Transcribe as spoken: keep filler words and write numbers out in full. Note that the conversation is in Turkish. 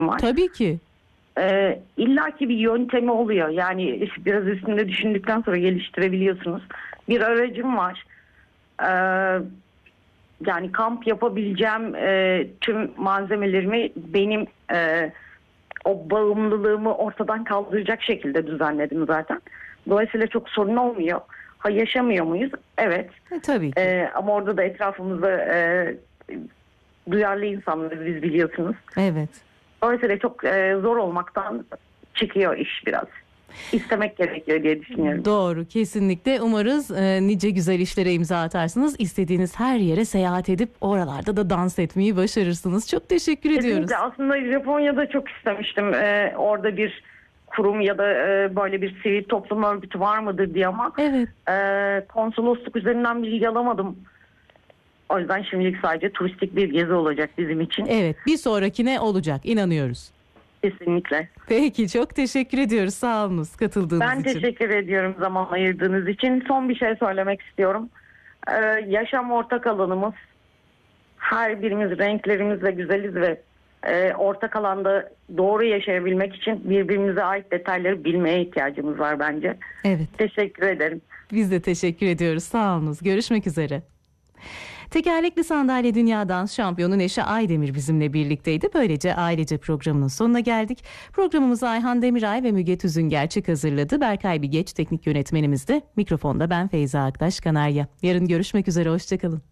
var. Tabii ki. Ee, İlla ki bir yöntemi oluyor. Yani biraz üstünde düşündükten sonra geliştirebiliyorsunuz. Bir aracım var. Ee, yani kamp yapabileceğim e, tüm malzemelerimi benim e, o bağımlılığımı ortadan kaldıracak şekilde düzenledim zaten. Dolayısıyla çok sorun olmuyor. Ha, yaşamıyor muyuz? Evet. E, tabii ki. Ee, ama orada da etrafımızda e, duyarlı insanlarız biz, biliyorsunuz. Evet. Dolayısıyla çok e, zor olmaktan çıkıyor iş biraz. İstemek gerekiyor diye düşünüyorum. Doğru, kesinlikle. Umarız e, nice güzel işlere imza atarsınız. İstediğiniz her yere seyahat edip oralarda da dans etmeyi başarırsınız. Çok teşekkür Kesinlikle. ediyoruz. Aslında Japonya'da çok istemiştim. Ee, orada bir kurum ya da e, böyle bir sivil toplum örgütü var mıdır diye, ama Evet. e, konsolosluk üzerinden bilgi alamadım. O yüzden şimdilik sadece turistik bir gezi olacak bizim için. Evet, bir sonrakine olacak, inanıyoruz. Kesinlikle. Peki, çok teşekkür ediyoruz. Sağ olunuz katıldığınız Ben için. teşekkür ediyorum zaman ayırdığınız için. Son bir şey söylemek istiyorum. Ee, yaşam ortak alanımız. Her birimiz renklerimizle güzeliz ve e, ortak alanda doğru yaşayabilmek için birbirimize ait detayları bilmeye ihtiyacımız var bence. Evet. Teşekkür ederim. Biz de teşekkür ediyoruz. Sağ olunuz. Görüşmek üzere. Tekerlekli sandalye dünya dans şampiyonu Neşe Aydemir bizimle birlikteydi. Böylece ailece programının sonuna geldik. Programımızı Ayhan Demiray ve Müge Tüzün Gerçek hazırladı. Berkay Bigeç teknik yönetmenimizdi. Mikrofonda ben Feyza Aktaş Kanarya. Yarın görüşmek üzere. Hoşçakalın.